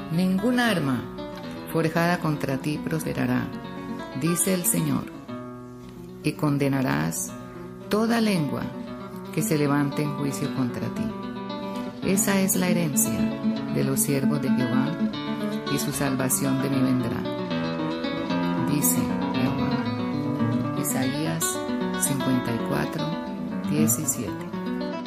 Ningún arma forjada contra ti prosperará, dice el Señor, y condenarás toda lengua que se levante en juicio contra ti. Esa es la herencia de los siervos de Jehová, y su salvación de mí vendrá, dice Jehová. Isaías 54:17.